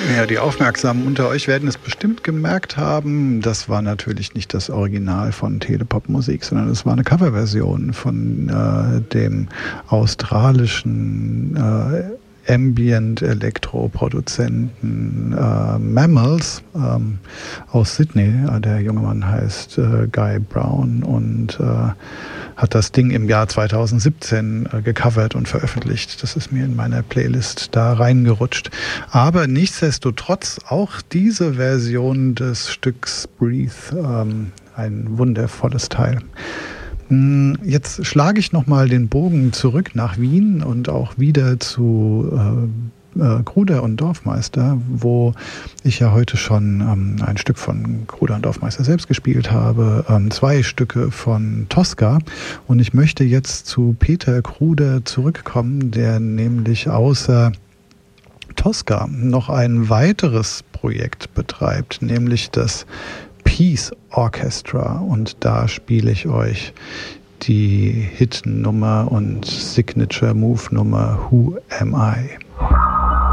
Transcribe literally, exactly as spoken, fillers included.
Ja, die Aufmerksamen unter euch werden es bestimmt gemerkt haben. Das war natürlich nicht das Original von Telepop-Musik, sondern es war eine Coverversion von äh, dem australischen äh, Ambient-Elektro-Produzenten äh, Mammals ähm, aus Sydney. Der junge Mann heißt äh, Guy Brown und äh, hat das Ding im Jahr zweitausendsiebzehn äh, gecovert und veröffentlicht. Das ist mir in meiner Playlist da reingerutscht. Aber nichtsdestotrotz auch diese Version des Stücks Breathe, ähm, ein wundervolles Teil. Jetzt schlage ich nochmal den Bogen zurück nach Wien und auch wieder zu äh, äh, Kruder und Dorfmeister, wo ich ja heute schon ähm, ein Stück von Kruder und Dorfmeister selbst gespielt habe, ähm, zwei Stücke von Tosca. Und ich möchte jetzt zu Peter Kruder zurückkommen, der nämlich außer Tosca noch ein weiteres Projekt betreibt, nämlich das Peace Orchestra, und da spiele ich euch die Hit-Nummer und Signature-Move-Nummer Who Am I?